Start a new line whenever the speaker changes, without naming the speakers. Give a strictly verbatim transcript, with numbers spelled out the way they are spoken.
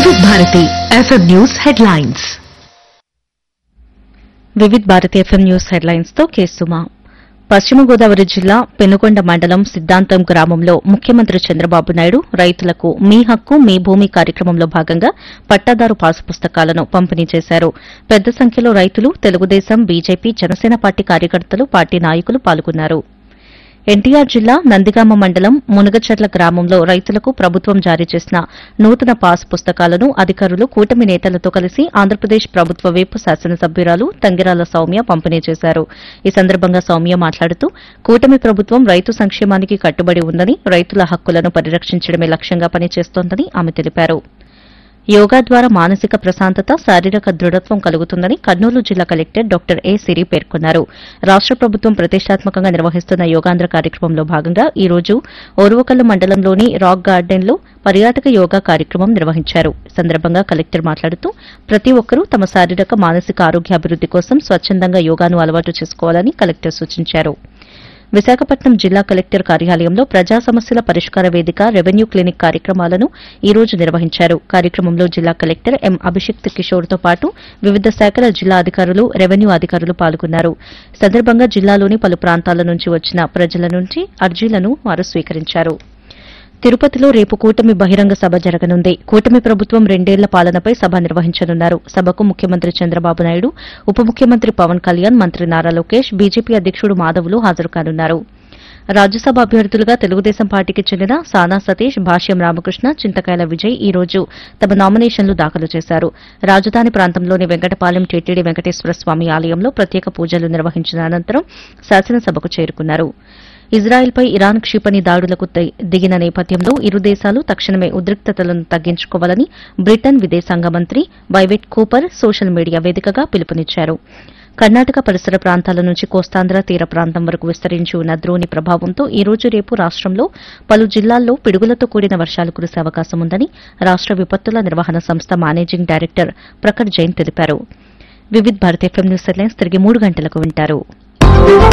వివిధ Bharati FM news headlines.
వివిధ Bharati FM news headlines తో కేసుమా. పశ్చిమ గోదావరి జిల్లా పెనుకొండ మండలం సిద్దాంతం గ్రామంలో ముఖ్యమంత్రి చంద్రబాబు నాయుడు రైతులకు మీ హక్కు మీ భూమి కార్యక్రమంలో భాగంగా పట్టాదారు పాసు పుస్తకాలను పంపిణీ చేశారు. పెద్ద సంఖ్యలో రైతులు, తెలుగుదేశం, బీజేపీ, జనసేన పార్టీ కార్యకర్తలు, పార్టీ నాయకులు పాల్గొన్నారు. ఎన్టీఆర్ జిల్లా నందిగామ మండలం మునగచర్ల గ్రామంలో రైతులకు ప్రభుత్వం జారీ చేసిన నూతన పాస్ పుస్తకాలను అధికారులు కూటమి నేతలతో కలిసి ఆంధ్రప్రదేశ్ ప్రభుత్వ వైపు శాసనసభ్యురాలు తంగిరాల సౌమ్య పంపిణీ చేశారు. ఈ సందర్భంగా సౌమ్య మాట్లాడుతూ కూటమి ప్రభుత్వం రైతు సంక్షేమానికి కట్టుబడి ఉందని, రైతుల హక్కులను పరిరక్షించడమే లక్ష్యంగా పనిచేస్తోందని ఆమె తెలిపారు. యోగా ద్వారా మానసిక ప్రశాంతత, శారీరక దృఢత్వం కలుగుతుందని కర్నూలు జిల్లా కలెక్టర్ డాక్టర్ ఏ సిరి పేర్కొన్నారు. రాష్ట ప్రభుత్వం ప్రతిష్టాత్మకంగా నిర్వహిస్తున్న యోగాంధ్ర కార్యక్రమంలో భాగంగా ఈ రోజు ఓర్వకల్లు మండలంలోని రాక్ గార్డెన్లో పర్యాటక యోగా కార్యక్రమం నిర్వహించారు. ఈ సందర్భంగా కలెక్టర్ మాట్లాడుతూ ప్రతి ఒక్కరూ తమ శారీరక, మానసిక ఆరోగ్యాభివృద్ది కోసం స్వచ్చందంగా యోగాను అలవాటు చేసుకోవాలని కలెక్టర్ సూచించారు. విశాఖపట్నం జిల్లా కలెక్టర్ కార్యాలయంలో ప్రజా సమస్యల పరిష్కార వేదిక, రెవెన్యూ క్లినిక్ కార్యక్రమాలను ఈ రోజు నిర్వహించారు. కార్యక్రమంలో జిల్లా కలెక్టర్ ఎం అభిషిక్త్ కిషోర్తో పాటు వివిధ శాఖల జిల్లా అధికారులు, రెవెన్యూ అధికారులు పాల్గొన్నారు. ఈ సందర్భంగా జిల్లాలోని పలు ప్రాంతాల నుంచి వచ్చిన ప్రజల నుంచి అర్జీలను వారు స్వీకరించారు. తిరుపతిలో రేపు కూటమి బహిరంగ సభ జరగనుంది. కూటమి ప్రభుత్వం రెండేళ్ల పాలనపై సభ నిర్వహించనున్నారు. సభకు ముఖ్యమంత్రి చంద్రబాబు నాయుడు, ఉప ముఖ్యమంత్రి పవన్ కళ్యాణ్, మంత్రి నారా లోకేష్, బీజేపీ అధ్యకుడు మాధవ్లు హాజరు కానున్నారు. రాజ్యసభ అభ్యర్థులుగా తెలుగుదేశం పార్టీకి చెందిన సానా సతీష్, భాష్యం రామకృష్ణ, చింతకాయల విజయ్ ఈ రోజు తమ నామినేషన్లు దాఖలు చేశారు. రాజధాని ప్రాంతంలోని వెంకటపాలెం టీటీడీ వెంకటేశ్వర స్వామి ఆలయంలో ప్రత్యేక పూజలు నిర్వహించిన అనంతరం శాసనసభకు చేరుకున్నారు. ఇజ్రాయెల్పై ఇరాన్ క్షిపణి దాడులకు దిగిన నేపథ్యంలో ఇరు దేశాలు తక్షణమే ఉద్రిక్తతలను తగ్గించుకోవాలని బ్రిటన్ విదేశాంగ మంత్రి వైవెట్ కూపర్ సోషల్ మీడియా వేదికగా పిలుపునిచ్చారు. కర్ణాటక పరిసర ప్రాంతాల నుంచి కోస్తాంధ్ర తీర ప్రాంతం వరకు విస్తరించి ఉన్న ద్రోణి ప్రభావంతో ఈ రోజు రేపు రాష్టంలో పలు జిల్లాల్లో పిడుగులతో కూడిన వర్షాలు కురిసే అవకాశం ఉందని రాష్ట విపత్తుల నిర్వహణ సంస్థ మేనేజింగ్ డైరెక్టర్ ప్రఖర్ జైన్ తెలిపారు. వివిధ భారతి ఎఫ్ఎం న్యూస్ హెడ్లైన్స్ తిరిగి మూడు గంటలకు వింటారు.